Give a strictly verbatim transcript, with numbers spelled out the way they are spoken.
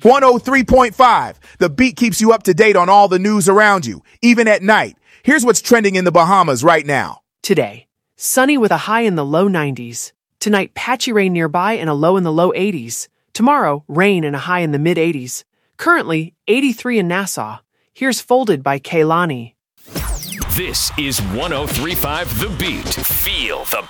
one oh three point five. The Beat keeps you up to date on all the news around you, even at night. Here's what's trending in the Bahamas right now. Today, sunny with a high in the low nineties. Tonight, patchy rain nearby and a low in the low eighties. Tomorrow, rain and a high in the mid eighties. Currently, eighty-three in Nassau. Here's Folded by Kaylani. This is one oh three point five The Beat. Feel the